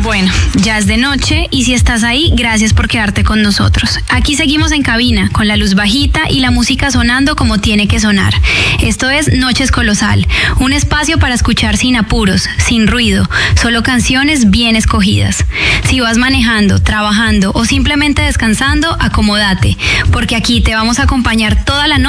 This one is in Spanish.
Bueno, ya es de noche y si estás ahí, gracias por quedarte con nosotros. Aquí seguimos en cabina, con la luz bajita y la música sonando como tiene que sonar. Esto es Noches Colosal, un espacio para escuchar sin apuros, sin ruido, solo canciones bien escogidas. Si vas manejando, trabajando o simplemente descansando, acomódate, porque aquí te vamos a acompañar toda la noche